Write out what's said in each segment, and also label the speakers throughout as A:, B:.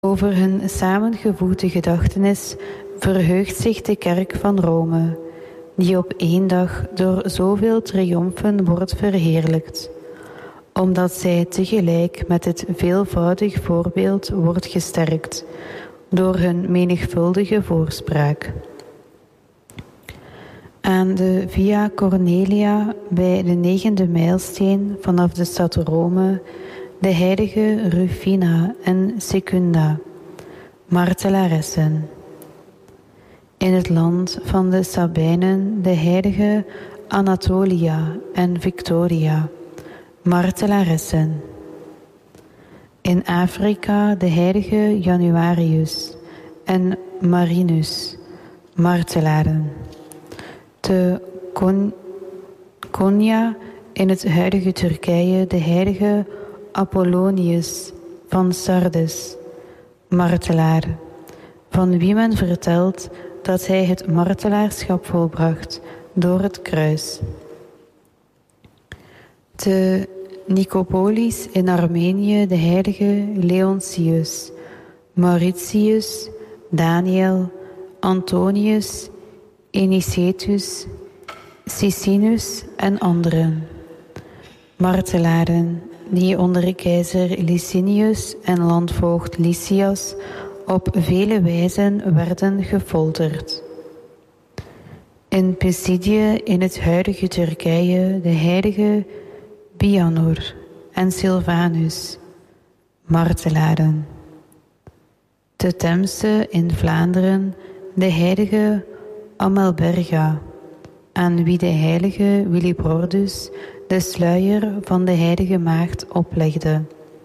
A: Over hun samengevoegde gedachtenis verheugt zich de Kerk van Rome, die op één dag door zoveel triomfen wordt verheerlijkt, omdat zij tegelijk met het veelvoudig voorbeeld wordt gesterkt door hun menigvuldige voorspraak. Aan de Via Cornelia bij de 9e mijlsteen vanaf de stad Rome de heilige Rufina en Secunda, martelaressen. In het land van de Sabijnen de heilige Anatolia en Victoria, martelaressen. In Afrika de heilige Januarius en Marinus, martelaren. Te Konya in het huidige Turkije de heilige Apollonius van Sardes, martelaar, van wie men vertelt dat hij het martelaarschap volbracht door het kruis. Te Nicopolis in Armenië de heilige Leontius, Mauritius, Daniel, Antonius, Enicetus, Sicinus en anderen, martelaren die onder keizer Licinius en landvoogd Lysias op vele wijzen werden gefolterd. In Pisidië in het huidige Turkije de heilige Bianor en Silvanus, martelaren. Te Temse in Vlaanderen de heilige Amelberga, aan wie de heilige Willibrordus de sluier van de heilige maagd oplegde.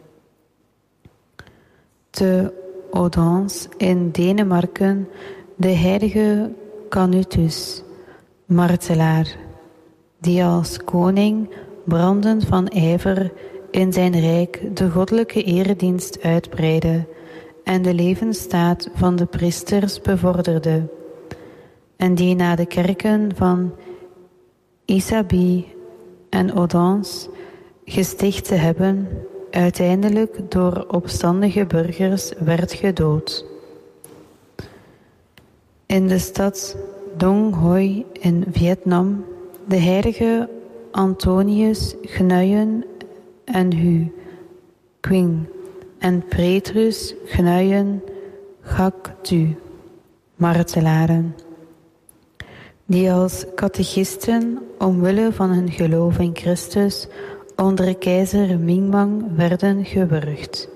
A: Te Odense in Denemarken de heilige Canutus, martelaar, die als koning brandend van ijver in zijn rijk de goddelijke eredienst uitbreidde en de levensstaat van de priesters bevorderde, en die na de kerken van Isabi en Odense gesticht te hebben, uiteindelijk door opstandige burgers werd gedood. In de stad Dong Hoi in Vietnam de heilige Antonius Nguyen en Hu Quing en Petrus Nguyen Gak Tu, martelaren, die als catechisten omwille van hun geloof in Christus onder keizer Mingmang werden gewurgd.